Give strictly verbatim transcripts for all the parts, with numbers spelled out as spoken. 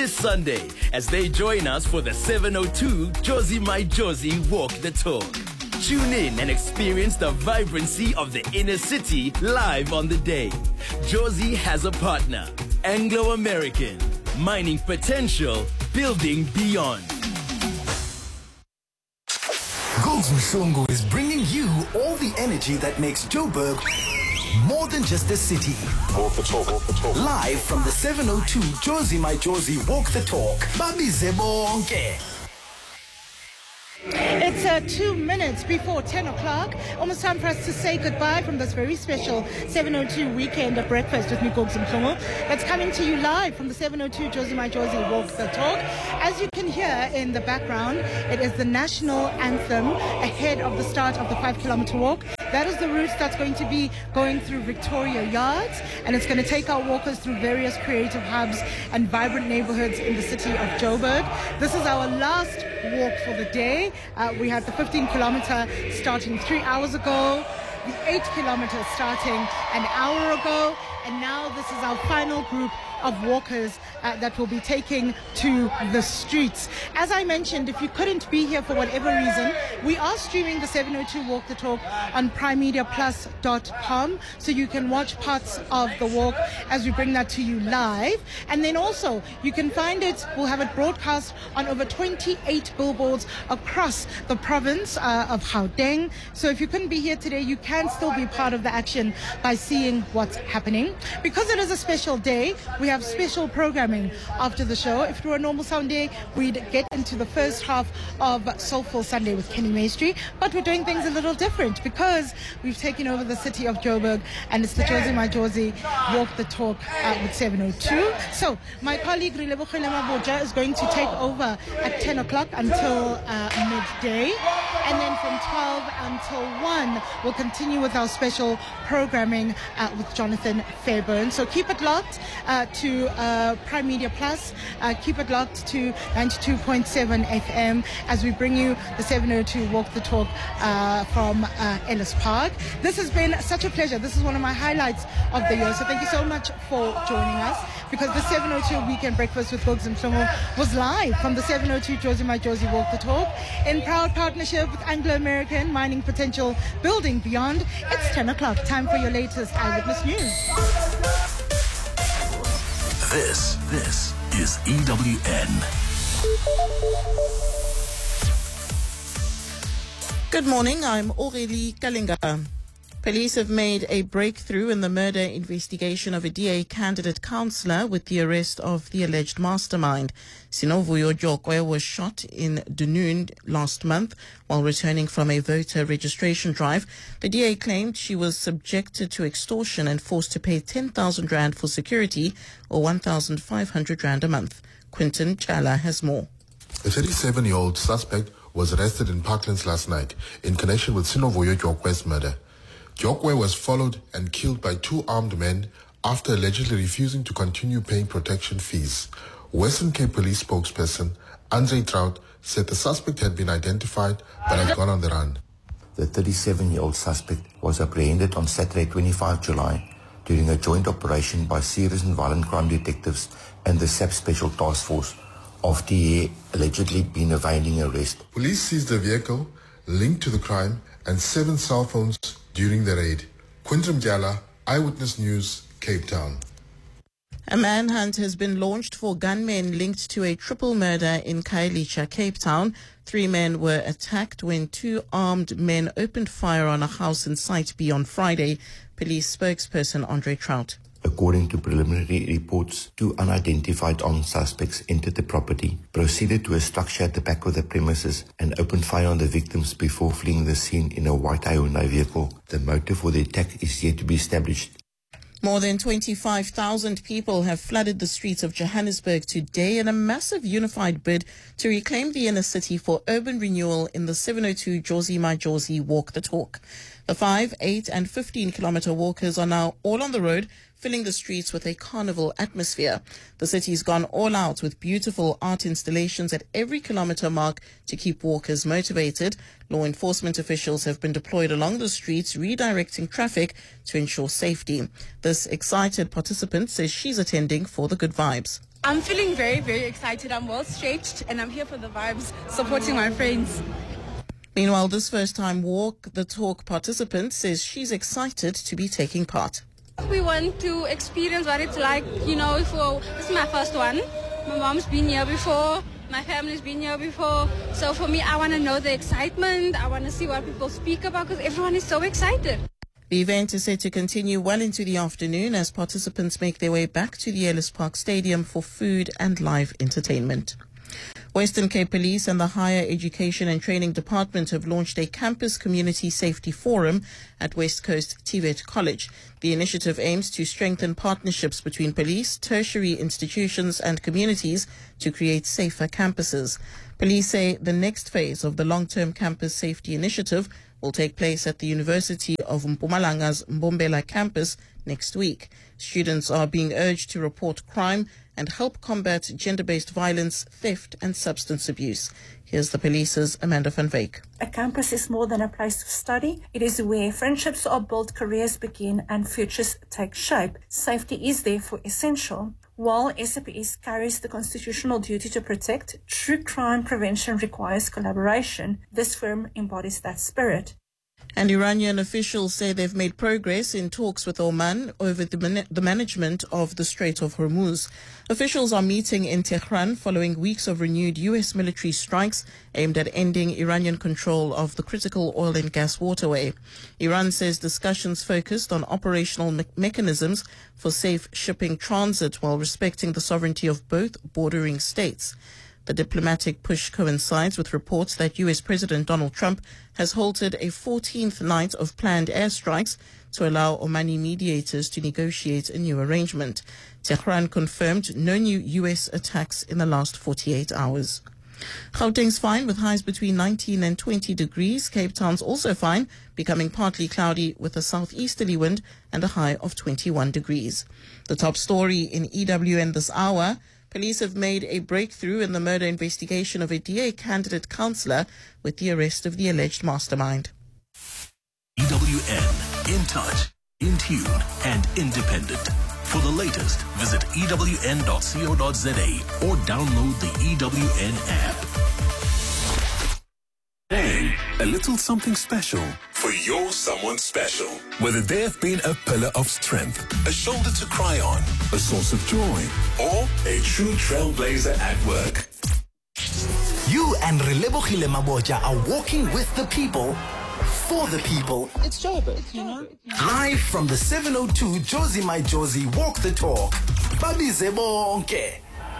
this Sunday as they join us for the seven oh two Jozi My Jozi Walk the Talk. Tune in and experience the vibrancy of the inner city live on the day. Jozi has a partner, Anglo-American, mining potential, building beyond. Gogs Mshungu is bringing you all the energy that makes Joburg more than just a city. Walk the talk, walk the talk. Live from the seven oh two Jozi My Jozi Walk the Talk. Babize bonke. It's uh, two minutes before ten o'clock. Almost time for us to say goodbye from this very special seven oh two weekend of breakfast with me, Gogs Mshungu. That's coming to you live from the seven oh two Jozi My Jozi Walk the Talk. As you can hear in the background, it is the national anthem ahead of the start of the five kilometer walk. That is the route that's going to be going through Victoria Yards, and it's going to take our walkers through various creative hubs and vibrant neighborhoods in the city of Joburg. This is our last walk for the day. Uh, we had the fifteen kilometer starting three hours ago, the eight kilometer starting an hour ago, and now this is our final group of walkers uh, that will be taking to the streets. As I mentioned, if you couldn't be here for whatever reason, we are streaming the seven oh two Walk the Talk on prime media plus dot com, so you can watch parts of the walk as we bring that to you live. And then also, you can find it, we'll have it broadcast on over twenty-eight billboards across the province uh, of Gauteng. So if you couldn't be here today, you can still be part of the action by seeing what's happening. Because it is a special day, we have special programming after the show. If it were a normal Sunday, we'd get into the first half of Soulful Sunday with Kenny Maestri, but we're doing things a little different because we've taken over the city of Joburg, and it's the Jozi My Jozi Walk the Talk uh, with seven oh two. So my colleague Rilebohile Maboja is going to take over at ten o'clock until uh, midday, and then from twelve until one we'll continue with our special programming uh, with Jonathan Fairburn. So keep it locked uh, to uh, Prime Media Plus. Uh, keep it locked to ninety-two point seven F M as we bring you the seven oh two Walk the Talk uh, from uh, Ellis Park. This has been such a pleasure. This is one of my highlights of the year. So thank you so much for joining us, because the seven oh two Weekend Breakfast with Gogs Mshungu was live from the seven oh two Jozi My Jozi Walk the Talk in proud partnership with Anglo-American, mining potential, building beyond. It's ten o'clock. Time for your latest Eyewitness News. This, this is E W N. Good morning, I'm Aurélie Kalinga. Police have made a breakthrough in the murder investigation of a D A candidate councillor with the arrest of the alleged mastermind. Sinovuyo Jokwe was shot in Dunoon last month while returning from a voter registration drive. The D A claimed she was subjected to extortion and forced to pay ten thousand rand for security, or one thousand five hundred rand a month. Quinton Chala has more. A thirty-seven-year-old suspect was arrested in Parklands last night in connection with Sinovuyo Jokwe's murder. Jokwe was followed and killed by two armed men after allegedly refusing to continue paying protection fees. Western Cape Police spokesperson Andre Trout said the suspect had been identified but had gone on the run. The thirty-seven-year-old suspect was apprehended on Saturday, the twenty-fifth of July, during a joint operation by serious and violent crime detectives and the S A P Special Task Force, after he had allegedly been evading arrest. Police seized the vehicle linked to the crime and seven cell phones during the raid. Quintum Jala, Eyewitness News, Cape Town. A manhunt has been launched for gunmen linked to a triple murder in Khayelitsha, Cape Town. Three men were attacked when two armed men opened fire on a house in Site B on Friday. Police spokesperson Andre Trout. According to preliminary reports, two unidentified armed suspects entered the property, proceeded to a structure at the back of the premises, and opened fire on the victims before fleeing the scene in a white Hyundai vehicle. The motive for the attack is yet to be established. More than twenty-five thousand people have flooded the streets of Johannesburg today in a massive unified bid to reclaim the inner city for urban renewal in the seven oh two Jozi My Jozi Walk the Talk. The five, eight and fifteen kilometer walkers are now all on the road, filling the streets with a carnival atmosphere. The city's gone all out with beautiful art installations at every kilometer mark to keep walkers motivated. Law enforcement officials have been deployed along the streets, redirecting traffic to ensure safety. This excited participant says she's attending for the good vibes. I'm feeling very, very excited. I'm well stretched and I'm here for the vibes, supporting my friends. Meanwhile, this first-time Walk the Talk participant says she's excited to be taking part. We want to experience what it's like, you know, for this is my first one. My mom's been here before, my family's been here before. So for me, I want to know the excitement. I want to see what people speak about because everyone is so excited. The event is set to continue well into the afternoon as participants make their way back to the Ellis Park Stadium for food and live entertainment. Western Cape Police and the Higher Education and Training Department have launched a campus community safety forum at West Coast T V E T College. The initiative aims to strengthen partnerships between police, tertiary institutions and communities to create safer campuses. Police say the next phase of the long-term campus safety initiative will take place at the University of Mpumalanga's Mbombela campus next week. Students are being urged to report crime and help combat gender-based violence, theft and substance abuse. Here's the police's Amanda van Wyk. A campus is more than a place to study. It is where friendships are built, careers begin and futures take shape. Safety is therefore essential. While S A P S carries the constitutional duty to protect, true crime prevention requires collaboration. This firm embodies that spirit. And Iranian officials say they've made progress in talks with Oman over the, man- the management of the Strait of Hormuz. Officials are meeting in Tehran following weeks of renewed U S military strikes aimed at ending Iranian control of the critical oil and gas waterway. Iran says discussions focused on operational me- mechanisms for safe shipping transit while respecting the sovereignty of both bordering states. The diplomatic push coincides with reports that U S President Donald Trump has halted a fourteenth night of planned airstrikes to allow Omani mediators to negotiate a new arrangement. Tehran confirmed no new U S attacks in the last forty-eight hours. Gauteng's fine with highs between nineteen and twenty degrees. Cape Town's also fine, becoming partly cloudy with a southeasterly wind and a high of twenty-one degrees. The top story in E W N this hour. Police have made a breakthrough in the murder investigation of a D A candidate councillor with the arrest of the alleged mastermind. E W N, in touch, in tune and independent. For the latest, visit E W N dot co dot za or download the E W N app. Hey, a little something special for your someone special. Whether they have been a pillar of strength, a shoulder to cry on, a source of joy, or a true trailblazer at work. You and Relebogile Mabotja are walking with the people, for the people. It's Joburg, you know. Live from the seven oh two Josie My Josie Walk the Talk. Babize bonke.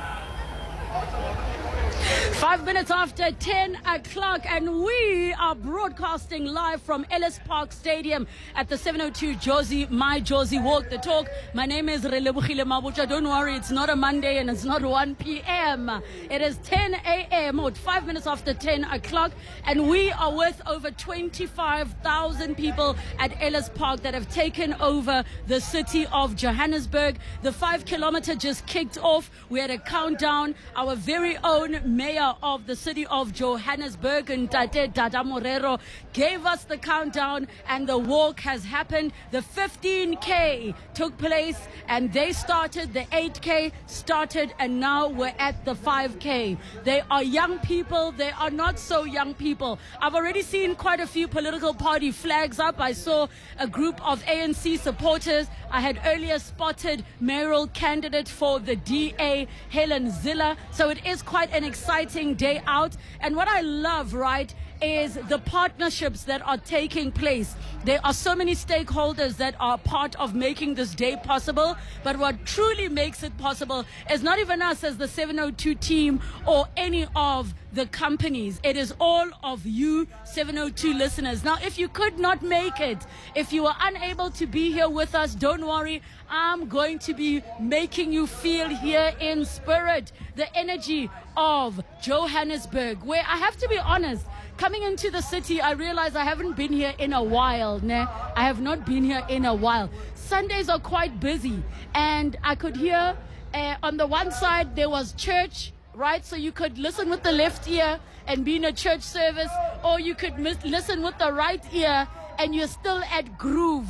Five minutes after ten o'clock, and we are broadcasting live from Ellis Park Stadium at the seven oh two Josie My Josie Walk the Talk. My name is Relebogile Mabotja. Don't worry, it's not a Monday and it's not one p.m. It is ten a.m. or five minutes after ten o'clock, and we are with over twenty-five thousand people at Ellis Park that have taken over the city of Johannesburg. The five kilometer just kicked off. We had a countdown. Our very own mayor of the city of Johannesburg, and Tate Dada Morero, gave us the countdown, and the walk has happened. The fifteen K took place, and they started, the eight K started, and now we're at the five K. They are young people. They are not so young people. I've already seen quite a few political party flags up. I saw a group of A N C supporters. I had earlier spotted mayoral candidate for the D A, Helen Zille. So it is quite an exciting day out. And what I love, right, is the partnerships that are taking place. There are so many stakeholders that are part of making this day possible. But what truly makes it possible is not even us as the seven oh two team or any of the companies. It is all of you seven oh two listeners. Now, if you could not make it, if you are unable to be here with us, don't worry. I'm going to be making you feel here in spirit the energy of Johannesburg, where I have to be honest, coming into the city, I realize I haven't been here in a while. Né? I have not been here in a while. Sundays are quite busy, and I could hear uh, on the one side there was church, right? So you could listen with the left ear and be in a church service, or you could mis- listen with the right ear and you're still at groove.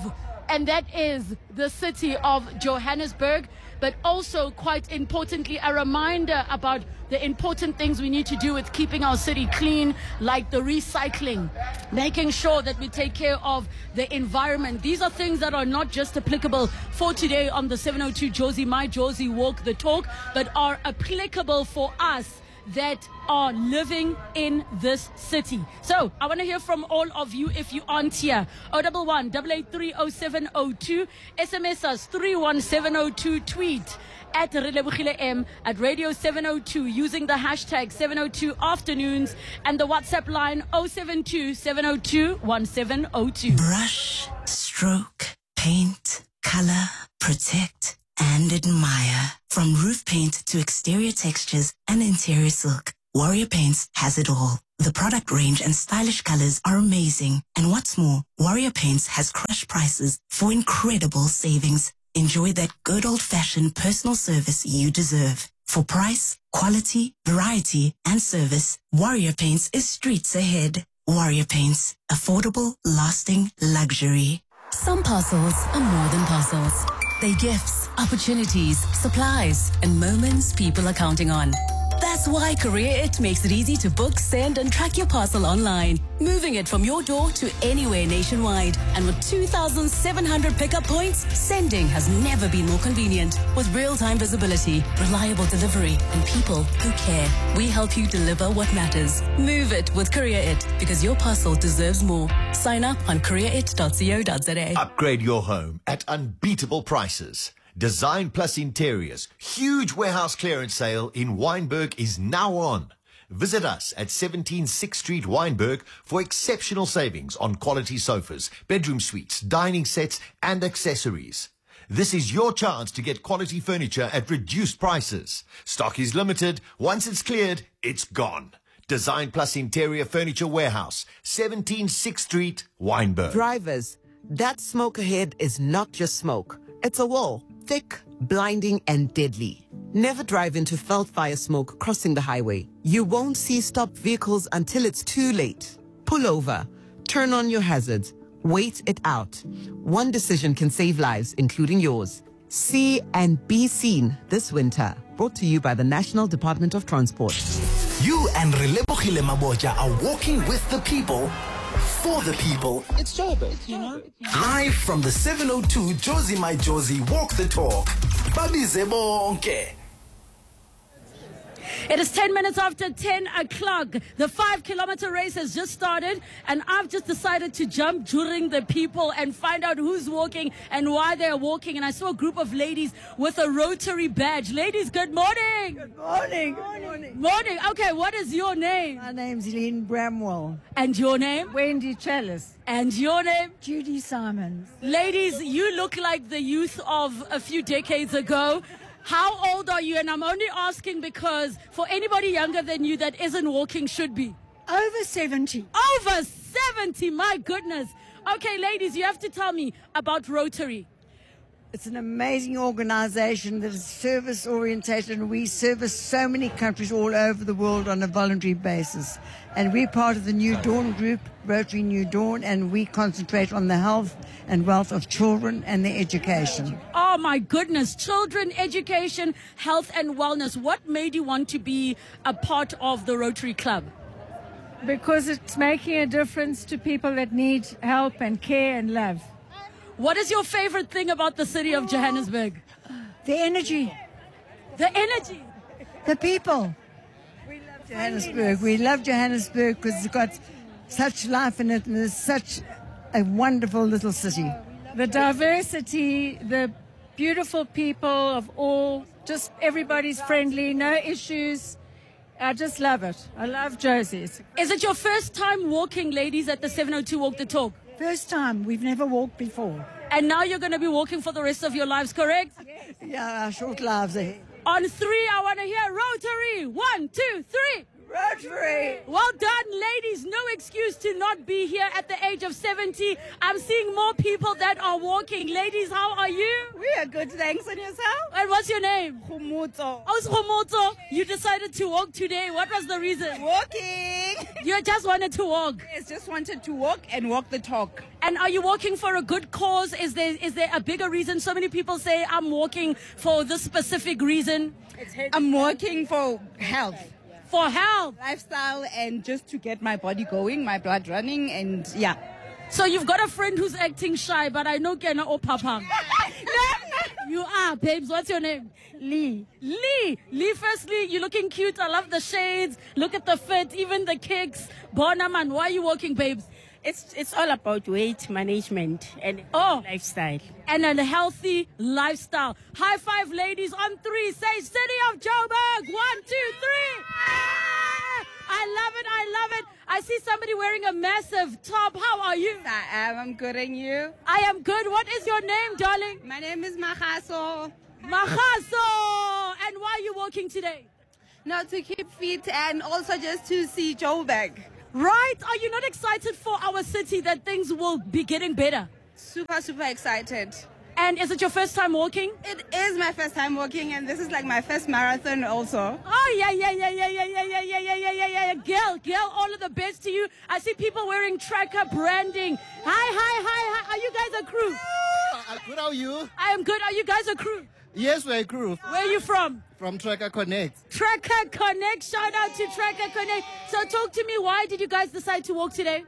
and that is the city of Johannesburg. But also, quite importantly, a reminder about the important things we need to do with keeping our city clean, like the recycling, making sure that we take care of the environment. These are things that are not just applicable for today on the seven oh two Jozi My Jozi Walk the Talk, but are applicable for us that are living in this city. So I want to hear from all of you if you aren't here. oh one one, eight eight three, oh seven oh two, S M S us three one seven oh two, tweet at Relebogile M, at Radio seven oh two using the hashtag seven oh two afternoons, and the WhatsApp line oh seven two, seven oh two, one seven oh two. Brush, stroke, paint, color, protect, and admire. From roof paint to exterior textures and interior silk, Warrior Paints has it all. The product range and stylish colors are amazing. And what's more, Warrior Paints has crush prices for incredible savings. Enjoy that good old-fashioned personal service you deserve. For price, quality, variety, and service, Warrior Paints is streets ahead. Warrior Paints. Affordable, lasting luxury. Some parcels are more than parcels. They're gifts, opportunities, supplies, and moments people are counting on. That's why Career It makes it easy to book, send, and track your parcel online, moving it from your door to anywhere nationwide. And with two thousand seven hundred pickup points, sending has never been more convenient. With real-time visibility, reliable delivery, and people who care, we help you deliver what matters. Move it with Career It, because your parcel deserves more. Sign up on career it dot co dot za. Upgrade your home at unbeatable prices. Design Plus Interiors huge warehouse clearance sale in Wynberg is now on. Visit us at seventeen sixth Street, Wynberg, for exceptional savings on quality sofas, bedroom suites, dining sets, and accessories. This is your chance to get quality furniture at reduced prices. Stock is limited. Once it's cleared, it's gone. Design Plus Interior Furniture Warehouse, seventeen sixth Street, Wynberg. Drivers, that smoke ahead is not just smoke. It's a wall. Thick, blinding, and deadly. Never drive into felt fire smoke crossing the highway. You won't see stopped vehicles until it's too late. Pull over. Turn on your hazards. Wait it out. One decision can save lives, including yours. See and be seen this winter. Brought to you by the National Department of Transport. You and Relebogile Mabotja are walking with the people, for the people. It's Joburg, you know. Live from the seven oh two Jozi My Jozi Walk the Talk. Babize bonke. It is ten minutes after ten o'clock. The five kilometer race has just started, and I've just decided to jump during the people and find out who's walking and why they're walking. And I saw a group of ladies with a Rotary badge. Ladies, good morning. Good morning. Good morning. Morning. Okay, what is your name? My name's Lynn Bramwell. And your name? Wendy Chalice. And your name? Judy Simons. Ladies, you look like the youth of a few decades ago. How old are you? And I'm only asking because for anybody younger than you that isn't walking should be. Over seventy. Over seventy, my goodness. Okay, ladies, you have to tell me about Rotary. It's an amazing organization that is service orientated, and we service so many countries all over the world on a voluntary basis. And we're part of the New Dawn group, Rotary New Dawn, and we concentrate on the health and wealth of children and their education. Oh my goodness, children, education, health and wellness. What made you want to be a part of the Rotary Club? Because it's making a difference to people that need help and care and love. What is your favorite thing about the city of Johannesburg? The energy. The energy. The people. We love Johannesburg. We love Johannesburg because it's got such life in it, and it's such a wonderful little city. The diversity, the beautiful people of all, just everybody's friendly, no issues. I just love it. I love Josie's. Is it your first time walking, ladies, at the seven oh two Walk the Talk? First time. We've never walked before. And now you're going to be walking for the rest of your lives, correct? Yes. Yeah, our short lives ahead. On three, I want to hear Rotary. One, two, three. Rotary. Well done, ladies. No excuse to not be here at the age of seventy. I'm seeing more people that are walking. Ladies, how are you? We are good, thanks. And yourself? And what's your name? Khumutso. Oh, it's Khumutso. You decided to walk today. What was the reason? Walking. You just wanted to walk? Yes, just wanted to walk and walk the talk. And are you walking for a good cause? Is there is there a bigger reason? So many people say, I'm walking for this specific reason. I'm walking for health. For health? Lifestyle and just to get my body going, my blood running, and yeah. So you've got a friend who's acting shy, but I know Kena or Papa. You are, babes. What's your name? Lee. Lee. Lee, firstly, you're looking cute. I love the shades. Look at the fit, even the kicks. Bonaman, why are you walking, babes? It's it's all about weight management and oh. lifestyle. And a healthy lifestyle. High five, ladies, on three. Say, City of Joburg. One, two, three. Ah! I love it. I love it. I see somebody wearing a massive top. How are you? I am. I'm good, and you? I am good. What is your name, darling? My name is Mahaso. Mahaso. And why are you walking today? No, to keep fit and also just to see Joburg. Right? Are you not excited for our city that things will be getting better? Super, super excited. And is it your first time walking? It is my first time walking, and this is like my first marathon also. Oh, yeah, yeah, yeah, yeah, yeah, yeah, yeah, yeah, yeah, yeah, yeah, yeah, yeah. Girl, girl, all of the best to you. I see people wearing tracker branding. Hi, hi, hi, hi. Are you guys a crew? Uh, good, how are you? I am good. Are you guys a crew? Yes, we're a crew. Where are you from? From Tracker Connect. Tracker Connect. Shout out to Tracker Connect. So talk to me. Why did you guys decide to walk today?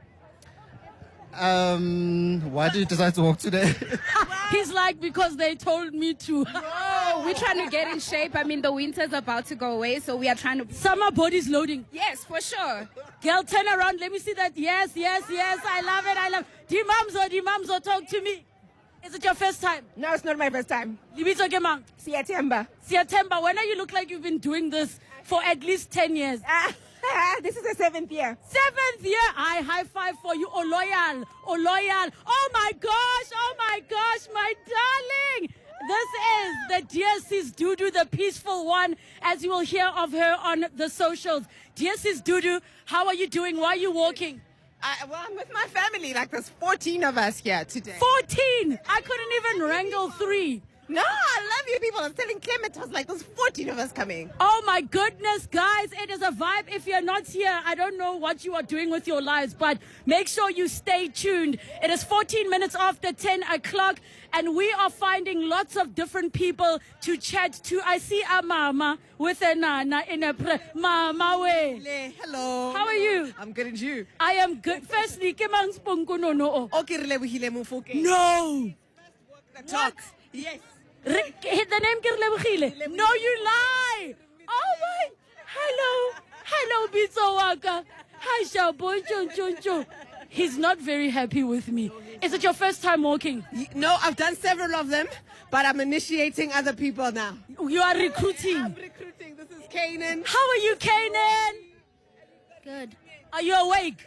Um, why did you decide to walk today? He's like, because they told me to. Oh, we're trying to get in shape. I mean, the winter's about to go away, so we are trying to... Summer body's loading. Yes, for sure. Girl, turn around. Let me see that. Yes, yes, yes. I love it. I love it. Dimamzo, Dimamzo, talk to me. Is it your first time? No, it's not my first time. Libito Gemang? Siatemba. Siatemba. When are you look like you've been doing this for at least ten years? This is the seventh year. Seventh year. I high five for you. Oh, loyal. Oh, loyal. Oh, my gosh. Oh, my gosh. My darling. This is the Dear Sis Dudu, the peaceful one, as you will hear of her on the socials. Dear Sis Dudu, how are you doing? Why are you walking? I, well, I'm with my family. Like, there's fourteen of us here today. fourteen? I couldn't even wrangle three. No, I love you people. I was telling Clement, I was like, there's fourteen of us coming. Oh, my goodness, guys. It is a vibe. If you're not here, I don't know what you are doing with your lives, but make sure you stay tuned. It is fourteen minutes after ten o'clock, and we are finding lots of different people to chat to. I see a mama with a nana in a pre- mama way. Hello. How are you? I'm good, and you? I am good. Firstly, ke mang spunku no no. Okay, Relebohile Mofokeng. No. Talk. Yes. Hit the name Kirlebogile. No, you lie. Oh my. Hello. Hello, Bitso Waka. Hi, Shabo. Chon, chon, chon. He's not very happy with me. Is it your first time walking? No, I've done several of them, but I'm initiating other people now. You are recruiting. I'm recruiting. This is Kanan. How are you, Kanan? Good. Are you awake?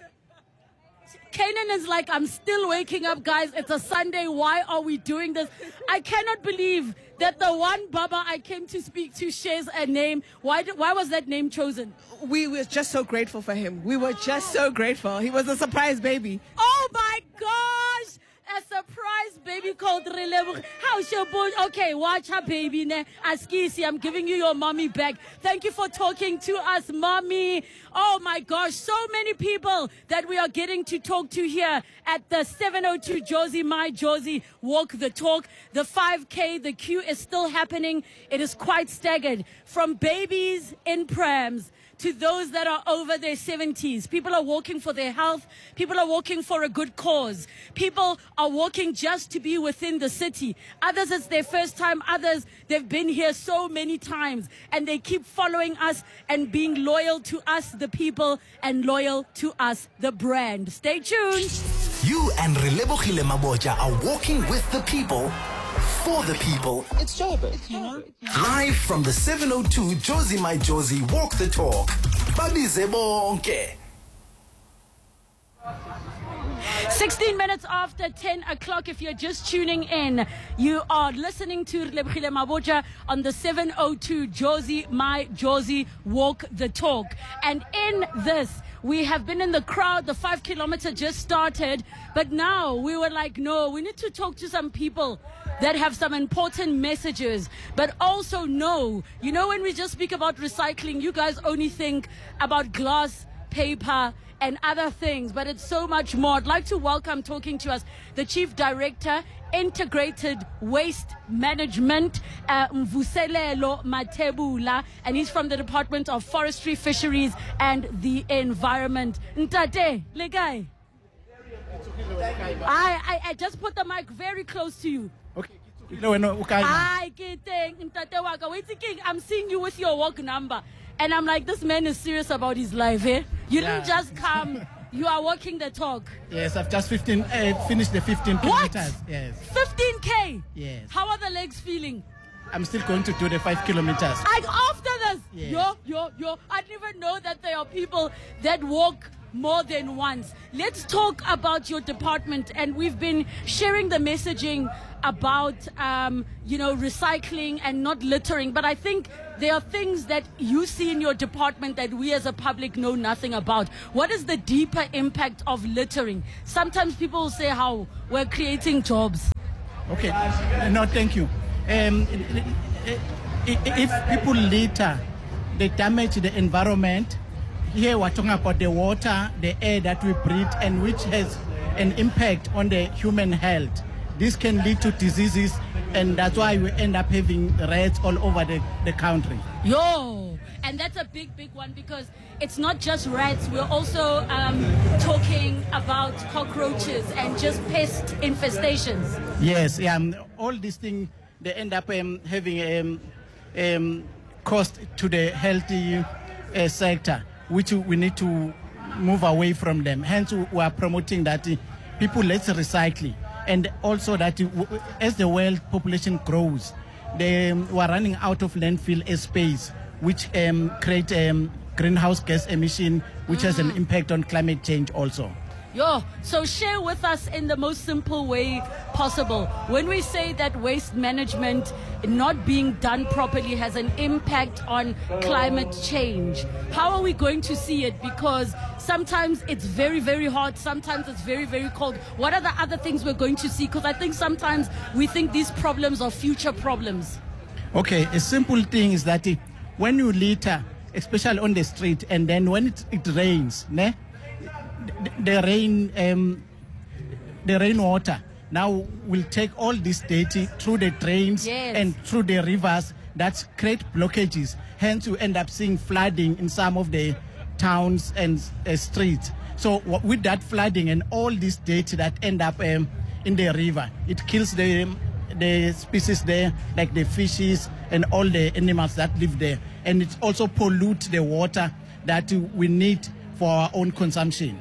Kanan is like, I'm still waking up, guys. It's a Sunday. Why are we doing this? I cannot believe that the one Baba I came to speak to shares a name. Why, did, why was that name chosen? We were just so grateful for him. We were just so grateful. He was a surprise baby. Oh, my gosh. A surprise baby called Relebohile. How's your boy? Okay, watch her baby. Ne? Askisi, I'm giving you your mommy back. Thank you for talking to us, mommy. Oh my gosh, so many people that we are getting to talk to here at the seven oh two Josie My Josie Walk the Talk. The five K, the queue is still happening. It is quite staggered. From babies in prams to those that are over their seventies. People are walking for their health. People are walking for a good cause. People are walking just to be within the city. Others, it's their first time. Others, they've been here so many times. And they keep following us and being loyal to us, the people, and loyal to us, the brand. Stay tuned. You and Relebohile Mabotja are walking with the people, for the people. It's Joburg, you know. Live from the seven oh two Josie My Josie Walk the Talk. Babize bonke. sixteen minutes after ten o'clock, if you're just tuning in, you are listening to Relebohile Mabotja on the seven oh two Josie My Josie Walk the Talk. And in this, we have been in the crowd. The five kilometer just started, but now we were like, no, we need to talk to some people that have some important messages, but also know, you know, when we just speak about recycling, you guys only think about glass, paper, and other things, but it's so much more. I'd like to welcome, talking to us, the Chief Director, Integrated Waste Management, uh, Mvuselelo Matebula, and he's from the Department of Forestry, Fisheries, and the Environment. Ntate, legai. I, I, I just put the mic very close to you. Okay. Hi, I'm seeing you with your work number. And I'm like, this man is serious about his life, eh? You Yeah. didn't just come, you are walking the talk. Yes, I've just fifteen, uh, finished the fifteen What? kilometers. Yes. fifteen K? Yes. How are the legs feeling? I'm still going to do the five kilometers. Like after this, Yes. yo, yo, yo, I didn't even know that there are people that walk more than once. Let's talk about your department, and we've been sharing the messaging about, um, you know, recycling and not littering, but I think there are things that you see in your department that we as a public know nothing about. What is the deeper impact of littering? Sometimes people will say how we're creating jobs. Okay. Uh, No, thank you. Um, i- i- if people litter, they damage the environment. Here we're talking about the water, the air that we breathe, and which has an impact on the human health. This can lead to diseases, and that's why we end up having rats all over the, the country. Yo, and that's a big, big one, because it's not just rats. We're also um, talking about cockroaches and just pest infestations. Yes, yeah, um, all these things, they end up um, having um, um, cost to the healthy uh, sector, which we need to move away from them. Hence, we are promoting that uh, people, let's recycle. And also that uh, w- as the world population grows, they um, we are running out of landfill space, which um, create um, greenhouse gas emission, which has an impact on climate change also. Yo, so share with us in the most simple way possible. When we say that waste management not being done properly has an impact on climate change, how are we going to see it? Because sometimes it's very, very hot. Sometimes it's very, very cold. What are the other things we're going to see? Because I think sometimes we think these problems are future problems. Okay, a simple thing is that uh, when you litter, especially on the street, and then when it, it rains, ne, the, the rain, um, the rainwater now will take all this dirty through the drains Yes. and through the rivers that create blockages. Hence, you end up seeing flooding in some of the towns and uh, streets. So w- with that flooding and all this dirty that end up um, in the river, it kills the the species there, like the fishes and all the animals that live there, and it also pollutes the water that we need for our own consumption.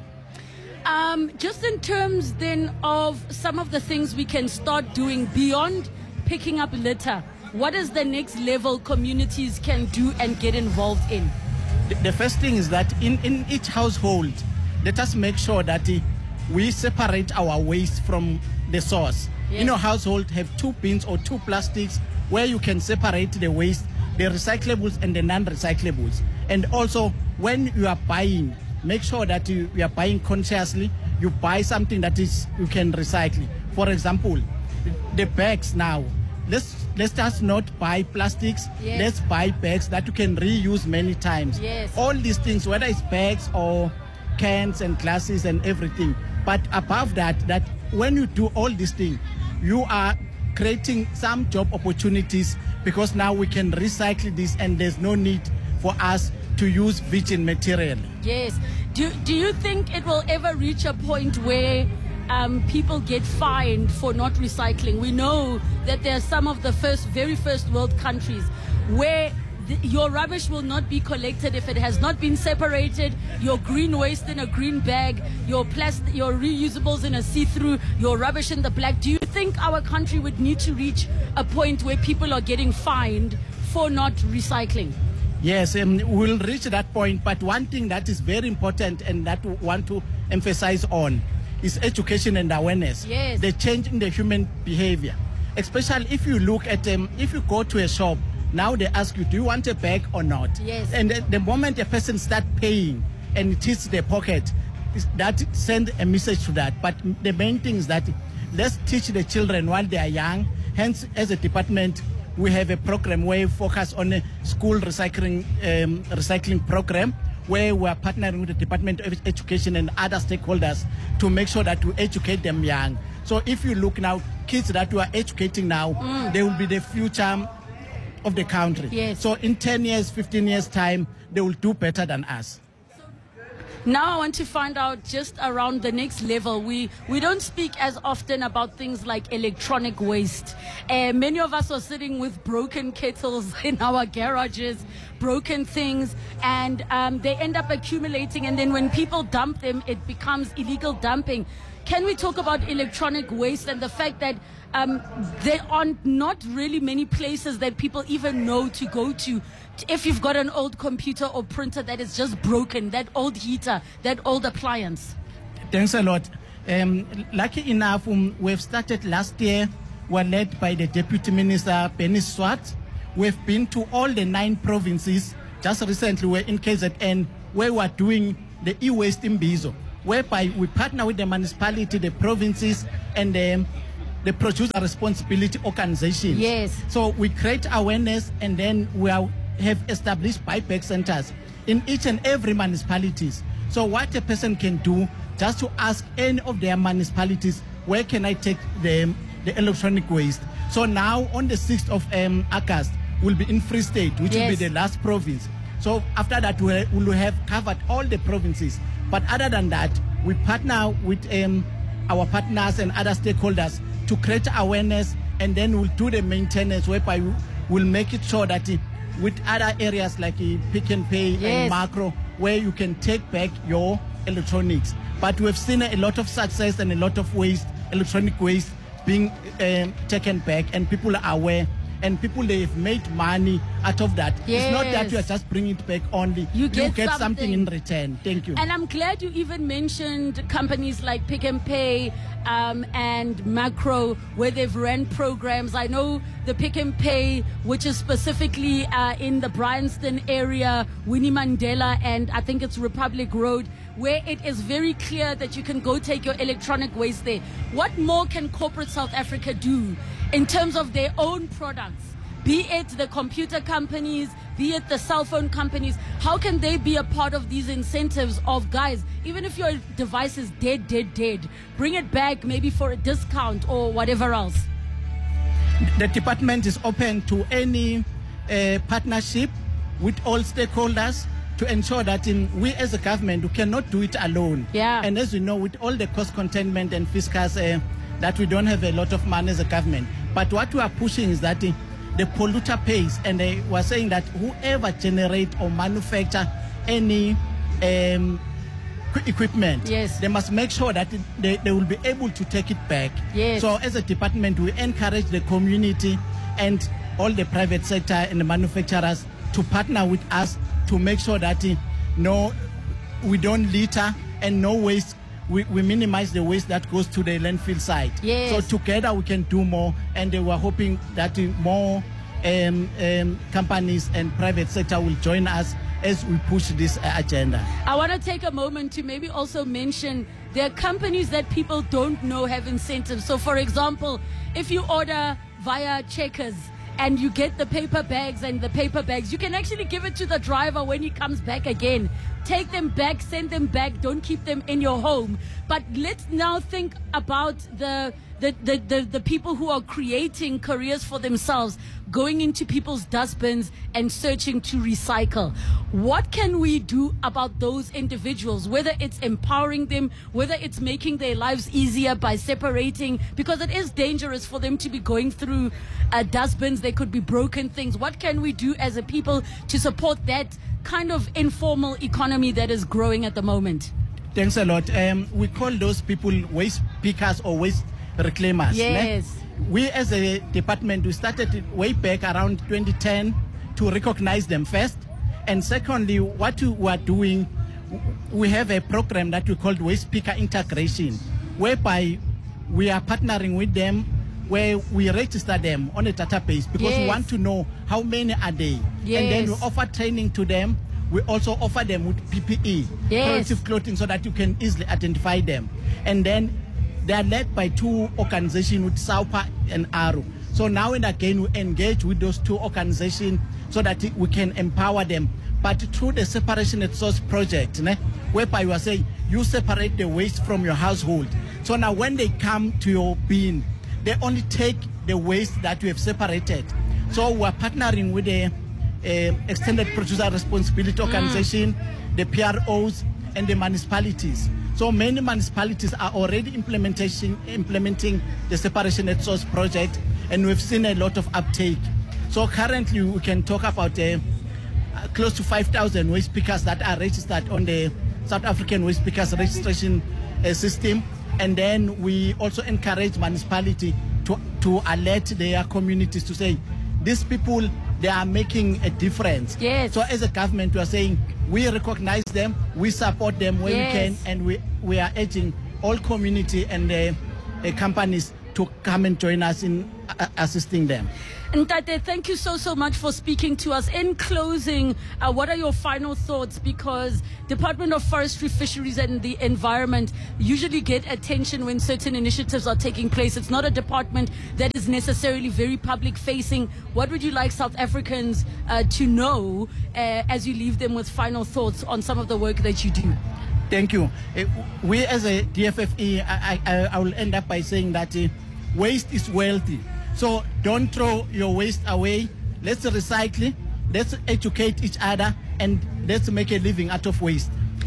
Um, just in terms then of some of the things we can start doing beyond picking up litter, what is the next level communities can do and get involved in? The, the first thing is that in, in each household, let us make sure that uh, we separate our waste from the source. Yes. In your household, have two bins or two plastics where you can separate the waste, the recyclables and the non-recyclables. And also, when you are buying, make sure that you, you are buying consciously. You buy something that is you can recycle. For example, the, the bags now. Let's let's just not buy plastics. Yes. Let's buy bags that you can reuse many times. Yes. All these things, whether it's bags or cans and glasses and everything. But above that, that when you do all these things, you are creating some job opportunities, because now we can recycle this and there's no need for us to use virgin material. Yes. Do, do you think it will ever reach a point where um, people get fined for not recycling? We know that there are some of the first, very first world countries where the, your rubbish will not be collected if it has not been separated, your green waste in a green bag, your plastic, your reusables in a see-through, your rubbish in the black. Do you think our country would need to reach a point where people are getting fined for not recycling? Yes, um, we'll reach that point. But one thing that is very important and that we want to emphasize on is education and awareness. Yes. The change in the human behavior. Especially if you look at them, um, if you go to a shop, now they ask you, do you want a bag or not? Yes. And the, the moment a person starts paying and it hits their pocket, is that send a message to that. But the main thing is that let's teach the children while they are young. Hence, as a department, we have a program where we focus on a school recycling um, recycling program, where we are partnering with the Department of Education and other stakeholders to make sure that we educate them young. So if you look now, kids that we are educating now, mm. they will be the future of the country. Yes. So in ten years, fifteen years time, they will do better than us. Now I want to find out just around the next level. We we don't speak as often about things like electronic waste. Uh, many of us are sitting with broken kettles in our garages, broken things, and um, they end up accumulating. And then when people dump them, it becomes illegal dumping. Can we talk about electronic waste and the fact that um, there are not really many places that people even know to go to? If you've got an old computer or printer that is just broken, that old heater, that old appliance. Thanks a lot. Um, lucky enough, um, we've started last year. We're led by the Deputy Minister, Penny Swart. We've been to all the nine provinces. Just recently, we're in K Z N, where we're doing the e-waste in Bizo, whereby we partner with the municipality, the provinces, and the, the producer responsibility organizations. Yes. So we create awareness, and then we are have established buyback centers in each and every municipalities. So what a person can do, just to ask any of their municipalities, where can I take the, the electronic waste? So now on the sixth of um, August, we'll be in Free State, which yes. will be the last province. So after that, we'll, we'll have covered all the provinces. But other than that, we partner with um, our partners and other stakeholders to create awareness, and then we'll do the maintenance, whereby we'll make it sure that it, with other areas like uh, Pick and Pay yes. and Macro, where you can take back your electronics. But we've seen a lot of success and a lot of waste, electronic waste being um, taken back, and people are aware, and people, they've made money out of that. Yes. It's not that you are just bringing it back only. You get, you get something. something in return. Thank you. And I'm glad you even mentioned companies like Pick and Pay um, and Macro, where they've ran programs. I know the Pick and Pay, which is specifically uh, in the Bryanston area, Winnie Mandela, and I think it's Republic Road, where it is very clear that you can go take your electronic waste there. What more can corporate South Africa do in terms of their own products? Be it the computer companies, be it the cell phone companies, how can they be a part of these incentives of, guys, even if your device is dead, dead, dead, bring it back maybe for a discount or whatever else? The department is open to any uh, partnership with all stakeholders to ensure that in, we as a government, we cannot do it alone. Yeah. And as we know, with all the cost containment and fiscals, uh, that we don't have a lot of money as a government. But what we are pushing is that uh, the polluter pays, and they were saying that whoever generate or manufacture any um, equipment, yes. they must make sure that they, they will be able to take it back. Yes. So as a department, we encourage the community and all the private sector and the manufacturers to partner with us to make sure that uh, no, we don't litter and no waste. We, we minimize the waste that goes to the landfill site. Yes. So together we can do more, and we're hoping that uh, more um, um, companies and private sector will join us as we push this uh, agenda. I want to take a moment to maybe also mention there are companies that people don't know have incentives. So for example, if you order via Checkers and you get the paper bags and the paper bags, you can actually give it to the driver when he comes back again. Take them back, send them back, don't keep them in your home. But let's now think about the the, the, the, the people who are creating careers for themselves, going into people's dustbins and searching to recycle. What can we do about those individuals, whether it's empowering them, whether it's making their lives easier by separating, because it is dangerous for them to be going through uh, dustbins. There could be broken things. What can we do as a people to support that kind of informal economy that is growing at the moment? Thanks a lot. Um, we call those people waste pickers or waste reclaimers. Yes. Ne? We as a department, we started way back around twenty ten to recognize them first. And secondly, what we are doing, we have a program that we call Waste Picker Integration, whereby we are partnering with them, where we register them on a database, because yes. we want to know how many are they. Yes. And then we offer training to them. We also offer them with P P E, yes. protective clothing, so that you can easily identify them. And then they are led by two organizations, with SAUPA and ARO. So now and again we engage with those two organizations so that we can empower them. but through the separation at source project, ne, whereby you are saying you separate the waste from your household. So now when they come to your bin, they only take the waste that you have separated. So we're partnering with the uh, Extended Producer Responsibility Organization, mm. the P R Os, and the municipalities. So many municipalities are already implementation, implementing the separation at source project, and we've seen a lot of uptake. So currently we can talk about uh, close to five thousand waste pickers that are registered on the South African Waste Pickers Registration uh, System. And then we also encourage municipality to, to alert their communities to say, these people, they are making a difference. Yes. So as a government, we are saying, we recognize them, we support them where yes. we can, and we, we are urging all community and uh, uh, companies to come and join us in uh, assisting them. Ntate, thank you so, so much for speaking to us. In closing, uh, what are your final thoughts? Because Department of Forestry, Fisheries and the Environment usually get attention when certain initiatives are taking place. It's not a department that is necessarily very public facing. What would you like South Africans uh, to know uh, as you leave them with final thoughts on some of the work that you do? Thank you. Uh, we as a D F F E, I, I, I will end up by saying that uh, waste is wealthy. So don't throw your waste away. Let's recycle, let's educate each other, and let's make a living out of waste.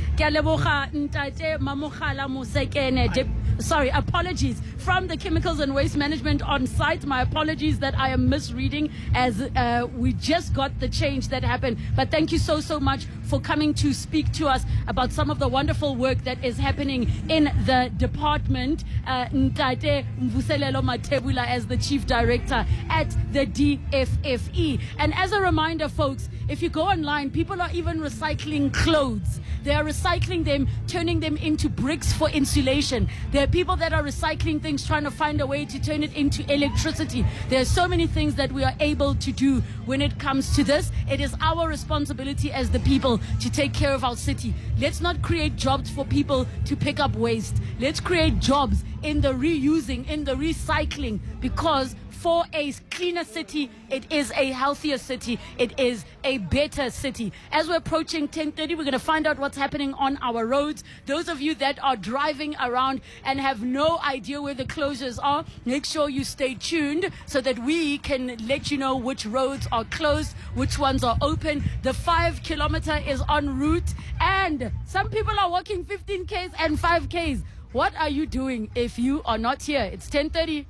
Sorry, apologies from the Chemicals and Waste Management on site. My apologies that I am misreading, as uh, we just got the change that happened. But thank you so, so much for coming to speak to us about some of the wonderful work that is happening in the department. Uh, Ntate Mvuselelo Matebula as the Chief Director at the D F F E. And as a reminder, folks, if you go online, people are even recycling clothes. They are recycling them, turning them into bricks for insulation. There are people that are recycling things, trying to find a way to turn it into electricity. There are so many things that we are able to do when it comes to this. It is our responsibility as the people to take care of our city. Let's not create jobs for people to pick up waste. Let's create jobs in the reusing, in the recycling, because for a cleaner city, it is a healthier city, it is a better city. As we're approaching ten thirty, we're going to find out what's happening on our roads. Those of you that are driving around and have no idea where the closures are, make sure you stay tuned so that we can let you know which roads are closed, which ones are open. The five kilometer is en route, and some people are walking fifteen Ks and five Ks. What are you doing if you are not here? It's ten thirty.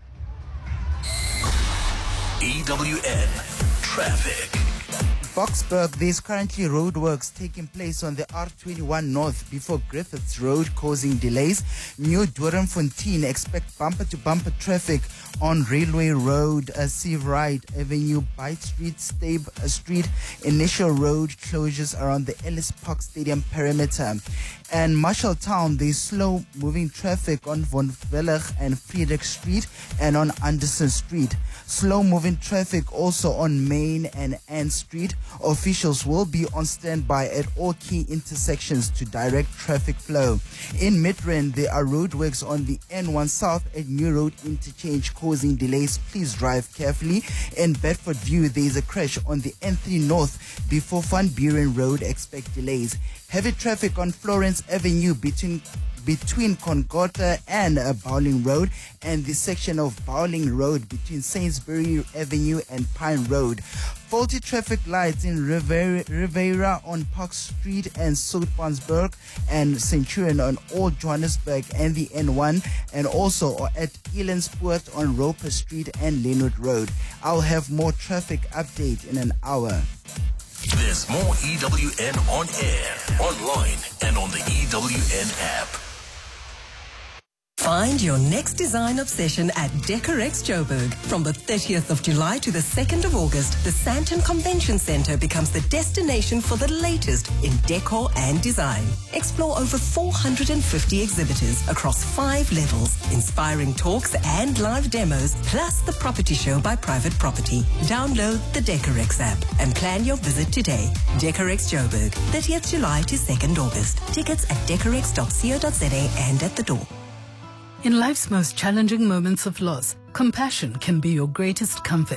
E W N Traffic. Boksburg, there's currently roadworks taking place on the R twenty-one North before Griffiths Road, causing delays. New Doornfontein, expect bumper-to-bumper traffic on Railway Road, uh, Seawright Avenue, Byte Street, Stabe Street. Initial road closures around the Ellis Park Stadium perimeter. And Marshalltown, there's slow-moving traffic on Von Vellig and Friedrich Street and on Anderson Street. Slow-moving traffic also on Main and Ann Street. Officials will be on standby at all key intersections to direct traffic flow. In Midrand, there are roadworks on the N one South at New Road interchange causing delays. Please drive carefully. In Bedford View, there is a crash on the N three North before Van Buren Road. Expect delays. Heavy traffic on Florence Avenue between between Concordata and uh, Bowling Road, and the section of Bowling Road between Sainsbury Avenue and Pine Road. Faulty traffic lights in Rivera, Rivera on Park Street and Soutpansburg and Centurion on Old Johannesburg and the N one, and also at Elandspoort on Roper Street and Leonard Road. I'll have more traffic update in an hour. There's more E W N on air, online, and on the E W N app. Find your next design obsession at Decorex Joburg. From the thirtieth of July to the second of August, the Sandton Convention Center becomes the destination for the latest in decor and design. Explore over four hundred fifty exhibitors across five levels, inspiring talks and live demos, plus the property show by Private Property. Download the Decorex app and plan your visit today. Decorex Joburg, thirtieth of July to second of August. Tickets at decorex dot co dot za and at the door. In life's most challenging moments of loss, compassion can be your greatest comfort.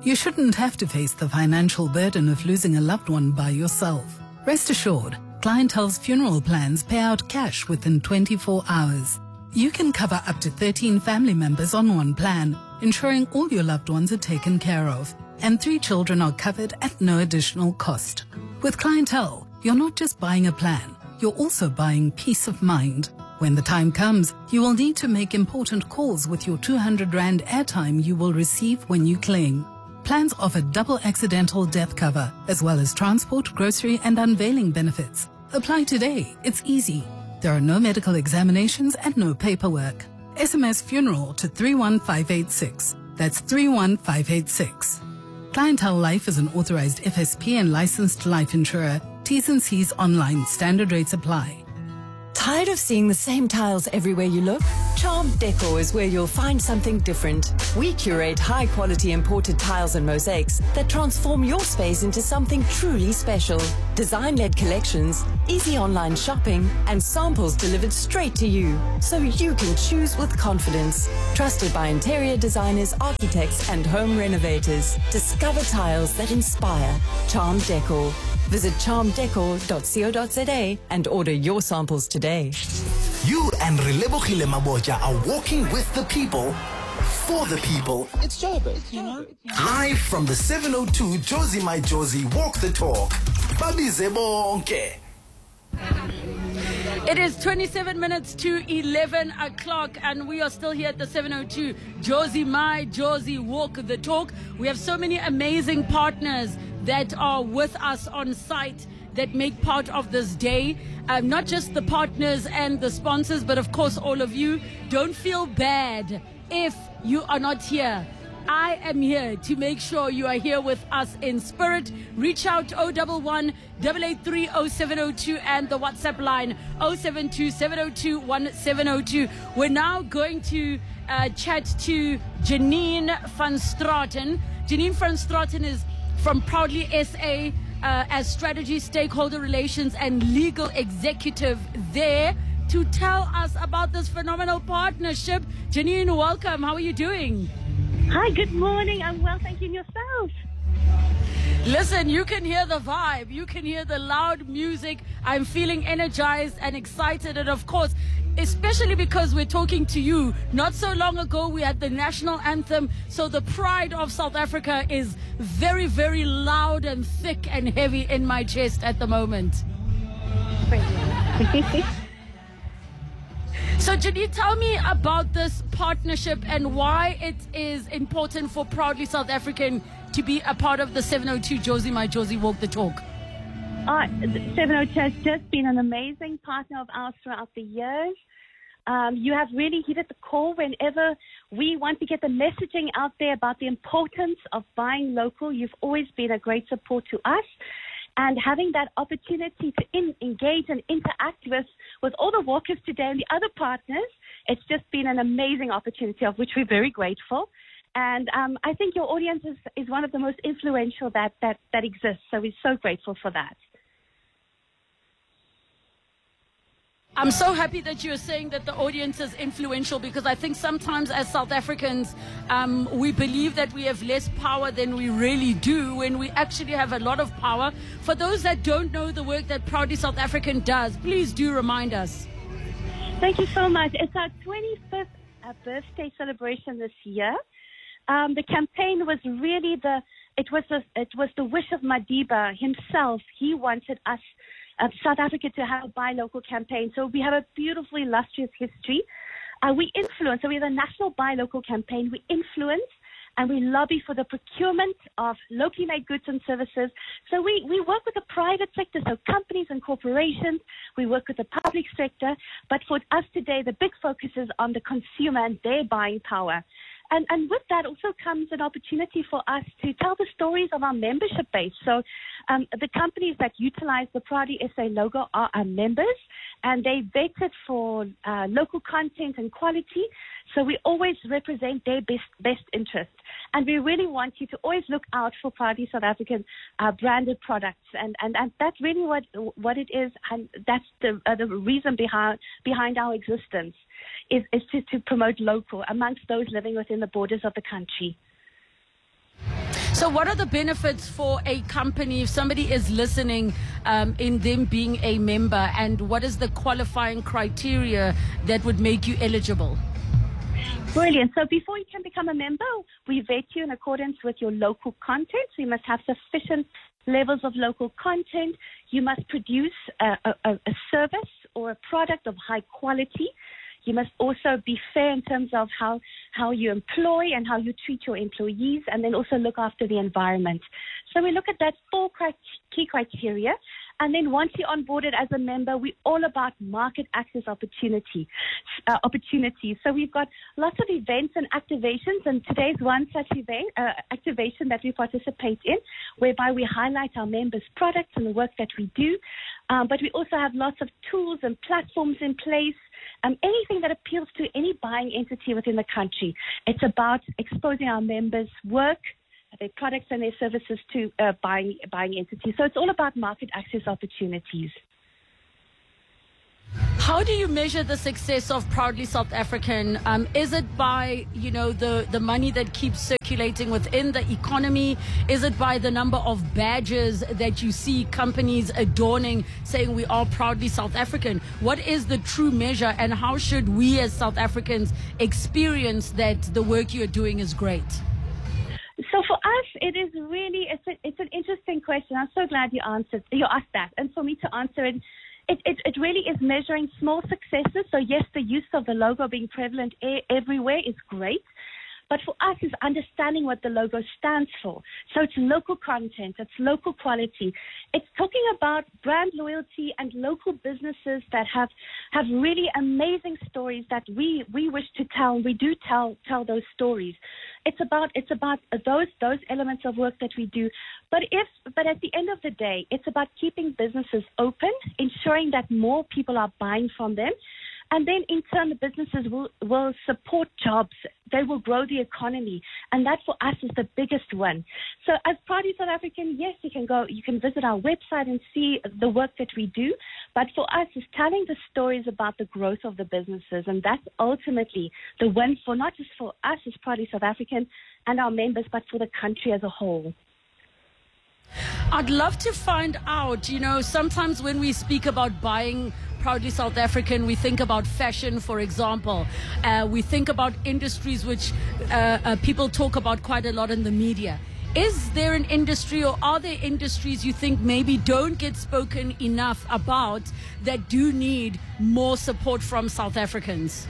You shouldn't have to face the financial burden of losing a loved one by yourself. Rest assured, Clientele's funeral plans pay out cash within twenty-four hours. You can cover up to thirteen family members on one plan, ensuring all your loved ones are taken care of, and three children are covered at no additional cost. With Clientele, you're not just buying a plan, you're also buying peace of mind. When the time comes, you will need to make important calls with your two hundred rand airtime you will receive when you claim. Plans offer double accidental death cover, as well as transport, grocery, and unveiling benefits. Apply today. It's easy. There are no medical examinations and no paperwork. S M S funeral to three one five eight six. That's three one five eight six. Clientele Life is an authorized F S P and licensed life insurer. T's and C's online. Standard rates apply. Tired of seeing the same tiles everywhere you look? Charm Decor is where you'll find something different. We curate high-quality imported tiles and mosaics that transform your space into something truly special. Design-led collections, easy online shopping, and samples delivered straight to you, so you can choose with confidence. Trusted by interior designers, architects, and home renovators. Discover tiles that inspire. Charm Decor. Visit charm decor dot co dot za and order your samples today. You and Relebogile Maboja are walking with the people, for the people. It's Joburg, you know. Live from the seven oh two Josie My Josie Walk the Talk. Babi Zebonke. It is twenty-seven minutes to eleven o'clock, and we are still here at the seven oh two Josie My Josie Walk the Talk. We have so many amazing partners that are with us on site that make part of this day. Um, not just the partners and the sponsors, but of course all of you. Don't feel bad if you are not here. I am here to make sure you are here with us in spirit. Reach out oh one one, eight eight three, oh seven oh two and the WhatsApp line oh seven two, seven oh two, one seven oh two. We're now going to uh, chat to Janine van Straten. Janine van Straten is from Proudly S A uh, as strategy, stakeholder relations and legal executive there to tell us about this phenomenal partnership. Janine, welcome. How are you doing? Hi, good morning. I'm well, thank you, and yourself? Listen, you can hear the vibe. You can hear the loud music. I'm feeling energized and excited. And of course, especially because we're talking to you. Not so long ago, we had the national anthem. So the pride of South Africa is very, very loud and thick and heavy in my chest at the moment. So, Janine, tell me about this partnership and why it is important for Proudly South African to be a part of the seven oh two Josie My Josie Walk the Talk. Uh, seven oh two has just been an amazing partner of ours throughout the years. Um, you have really heeded the call whenever we want to get the messaging out there about the importance of buying local. You've always been a great support to us. And having that opportunity to in, engage and interact with, with all the walkers today and the other partners, it's just been an amazing opportunity of which we're very grateful. And um, I think your audience is, is one of the most influential that, that, that exists. So we're so grateful for that. I'm so happy that you're saying that the audience is influential, because I think sometimes as South Africans, um, we believe that we have less power than we really do, when we actually have a lot of power. For those that don't know the work that Proudly South African does, please do remind us. Thank you so much. It's our twenty-fifth uh, birthday celebration this year. Um, the campaign was really the, it was the, it was the wish of Madiba himself. He wanted us of South Africa to have a buy local campaign. So we have a beautifully illustrious history. Uh, we influence, so we have a national buy local campaign. We influence and we lobby for the procurement of locally made goods and services. So we, we work with the private sector, so companies and corporations. We work with the public sector. But for us today, the big focus is on the consumer and their buying power. And, and with that also comes an opportunity for us to tell the stories of our membership base. So um, the companies that utilize the Proudly S A logo are our members, and they vetted for uh, local content and quality. So we always represent their best best interest. And we really want you to always look out for Proudly South African uh, branded products. And, and, and that's really what what it is, and that's the, uh, the reason behind, behind our existence. Is, is to, to promote local amongst those living within the borders of the country. So what are the benefits for a company if somebody is listening um, in them being a member, and what is the qualifying criteria that would make you eligible? Brilliant. So before you can become a member, we vet you in accordance with your local content. So you must have sufficient levels of local content. You must produce a, a, a service or a product of high quality. You must also be fair in terms of how, how you employ and how you treat your employees, and then also look after the environment. So we look at that four key criteria. And then once you're onboarded as a member, we're all about market access opportunity, uh, opportunities. So we've got lots of events and activations, and today's one such event, uh, activation that we participate in, whereby we highlight our members' products and the work that we do. Um, but we also have lots of tools and platforms in place, um, anything that appeals to any buying entity within the country. It's about exposing our members' work, their products and their services to uh, buying buying entities. So it's all about market access opportunities. How do you measure the success of Proudly South African? Um, is it by, you know, the, the money that keeps circulating within the economy? Is it by the number of badges that you see companies adorning, saying we are proudly South African? What is the true measure, and how should we as South Africans experience that the work you're doing is great? So for us, it is really, it's, a, it's an interesting question. I'm so glad you answered, you asked that. And for me to answer it, it, it, it really is measuring small successes. So yes, the use of the logo being prevalent e- everywhere is great. But for us, is understanding what the logo stands for. So it's local content, it's local quality. It's talking about brand loyalty and local businesses that have have really amazing stories that we, we wish to tell. We do tell tell those stories. It's about it's about those those elements of work that we do. But if but at the end of the day, it's about keeping businesses open, ensuring that more people are buying from them. And then, in turn, the businesses will, will support jobs. They will grow the economy. And that, for us, is the biggest one. So as Proudly South African, yes, you can go, you can visit our website and see the work that we do. But for us, it's telling the stories about the growth of the businesses. And that's ultimately the win for not just for us as Proudly South African and our members, but for the country as a whole. I'd love to find out, you know, sometimes when we speak about buying Proudly South African, we think about fashion, for example. Uh, we think about industries which uh, uh, people talk about quite a lot in the media. Is there an industry, or are there industries you think maybe don't get spoken enough about that do need more support from South Africans?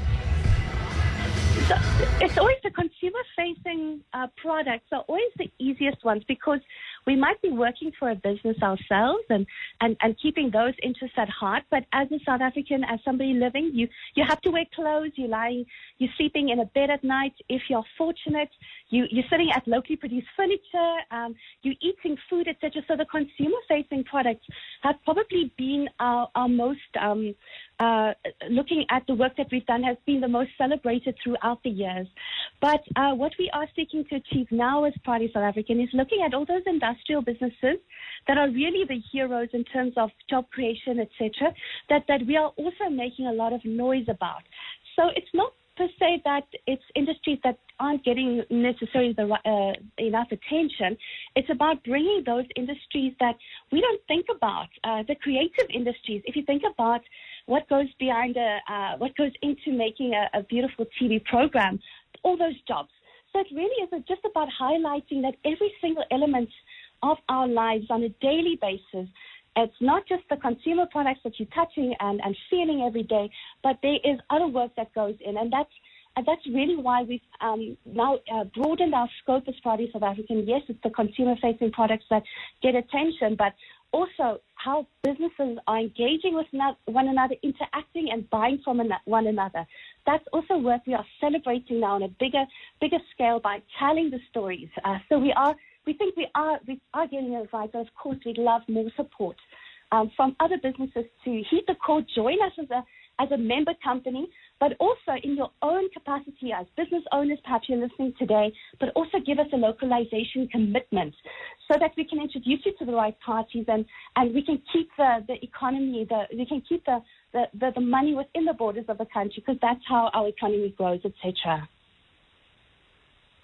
So it's always the consumer-facing uh, products are always the easiest ones, because we might be working for a business ourselves and, and, and keeping those interests at heart. But as a South African, as somebody living, you, you have to wear clothes, you're lying, you're sleeping in a bed at night. If you're fortunate, you, you're sitting at locally produced furniture, um, you're eating food, et cetera. So the consumer-facing products have probably been our, our most, um, uh, looking at the work that we've done, has been the most celebrated throughout the years. But uh, what we are seeking to achieve now as Proudly South African is looking at all those industrial businesses that are really the heroes in terms of job creation, et cetera, that, that we are also making a lot of noise about. So it's not per se that it's industries that aren't getting necessarily the, uh, enough attention. It's about bringing those industries that we don't think about, uh, the creative industries. If you think about what goes behind a, uh, what goes into making a, a beautiful T V program, all those jobs. So it really is just about highlighting that every single element of our lives on a daily basis, it's not just the consumer products that you're touching and, and feeling every day, but there is other work that goes in. And that's and that's really why we've um, now uh, broadened our scope as Proudly South African. Yes, it's the consumer-facing products that get attention, but also how businesses are engaging with one another, interacting and buying from one another. That's also work we are celebrating now on a bigger, bigger scale by telling the stories. Uh, so we are, we think we are, we are getting it right. But of course, we'd love more support um, from other businesses to heed the call, join us as a as a member company, but also in your own capacity as business owners, perhaps you're listening today, but also give us a localization commitment so that we can introduce you to the right parties and, and we can keep the, the economy, the, we can keep the, the, the, the money within the borders of the country, because that's how our economy grows, et cetera.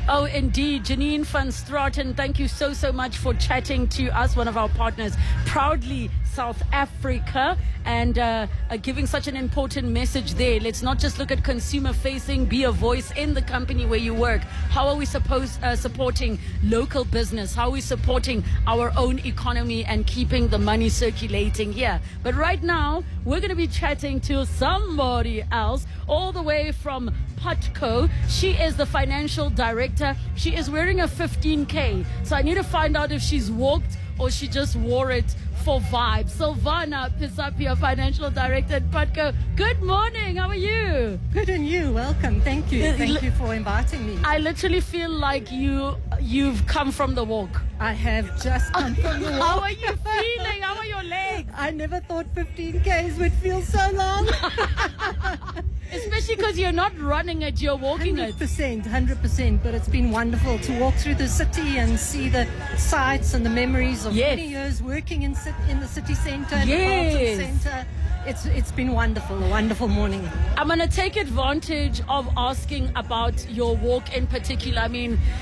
Oh, indeed. Janine van Straten, thank you so, so much for chatting to us, one of our partners, proudly South Africa, and uh, uh, giving such an important message there. Let's not just look at consumer facing, be a voice in the company where you work. How are we supposed uh, supporting local business? How are we supporting our own economy and keeping the money circulating here? But right now, we're going to be chatting to somebody else all the way from Putco. She is the financial director. She is wearing a fifteen K. So I need to find out if she's walked or she just wore it for vibes. Silvana Pisapia, financial director at Putco. Good morning. How are you? Good, and you? Welcome. Thank you. Thank you for inviting me. I literally feel like you you've come from the walk. I have just come from the walk. How are you feeling? How are your legs? I never thought fifteen Ks would feel so long. Especially because you're not running it, you're walking one hundred percent, one hundred percent. But it's been wonderful to walk through the city and see the sights and the memories of Yes. many years working in, ci- in the city centre and Yes. the Carlton centre. It's, it's been wonderful, a wonderful morning. I'm going to take advantage of asking about your walk in particular. I mean,